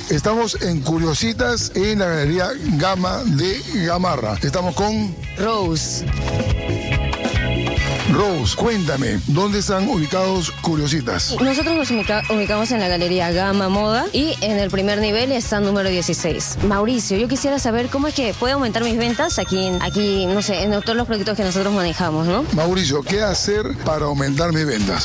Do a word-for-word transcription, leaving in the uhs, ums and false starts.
Estamos en Curiositas en la Galería Gama de Gamarra. Estamos con Rose. Rose, cuéntame, ¿dónde están ubicados Curiositas? Nosotros nos ubica- ubicamos en la Galería Gama Moda y en el primer nivel está número dieciséis. Mauricio, yo quisiera saber cómo es que puedo aumentar mis ventas aquí, en- aquí no sé, en todos los productos que nosotros manejamos, ¿no? Mauricio, ¿qué hacer para aumentar mis ventas?